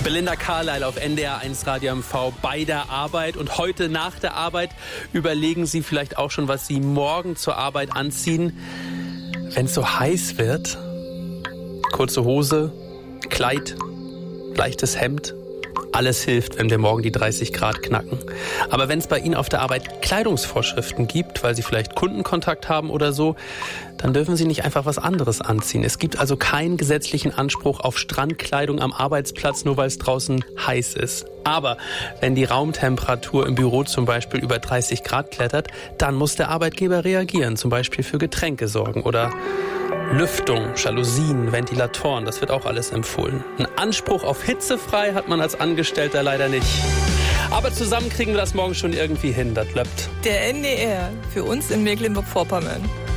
Belinda Carlisle auf NDR1 Radio MV bei der Arbeit. Und heute nach der Arbeit überlegen Sie vielleicht auch schon, was Sie morgen zur Arbeit anziehen, wenn es so heiß wird. Kurze Hose, Kleid, leichtes Hemd. Alles hilft, wenn wir morgen die 30 Grad knacken. Aber wenn es bei Ihnen auf der Arbeit Kleidungsvorschriften gibt, weil Sie vielleicht Kundenkontakt haben oder so, dann dürfen Sie nicht einfach was anderes anziehen. Es gibt also keinen gesetzlichen Anspruch auf Strandkleidung am Arbeitsplatz, nur weil es draußen heiß ist. Aber wenn die Raumtemperatur im Büro zum Beispiel über 30 Grad klettert, dann muss der Arbeitgeber reagieren, zum Beispiel für Getränke sorgen oder Lüftung, Jalousien, Ventilatoren, das wird auch alles empfohlen. Einen Anspruch auf hitzefrei hat man als Angestellter leider nicht. Aber zusammen kriegen wir das morgen schon irgendwie hin, das klappt. Der NDR, für uns in Mecklenburg-Vorpommern.